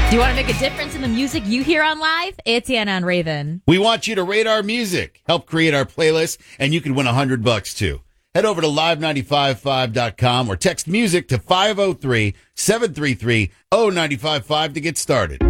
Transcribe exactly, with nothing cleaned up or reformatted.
Do you want to make a difference in the music you hear on live? It's Anna on Raven. We want you to rate our music, help create our playlist, and you can win a hundred bucks too. Head over to live nine five five dot com or text music to five oh three, seven three three, oh nine five five to get started.